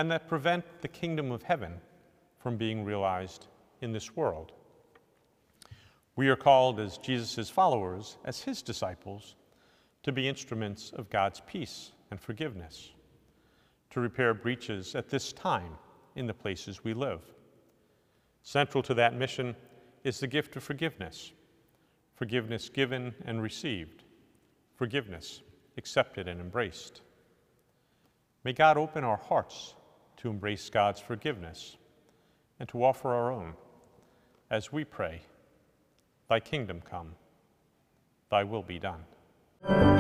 and that prevent the kingdom of heaven from being realized in this world. We are called as Jesus' followers, as his disciples, to be instruments of God's peace and forgiveness, to repair breaches at this time in the places we live. Central to that mission is the gift of forgiveness, forgiveness given and received, forgiveness accepted and embraced. May God open our hearts to embrace God's forgiveness and to offer our own as we pray, Thy kingdom come, Thy will be done.